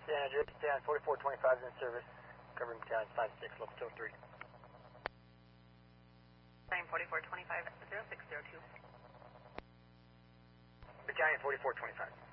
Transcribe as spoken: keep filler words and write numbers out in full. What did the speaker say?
San Andreas, Battalion forty-four twenty-five is in service, covering Battalion five six, level two oh three. Battalion forty-four twenty-five, zero six zero two. Battalion forty-four twenty-five.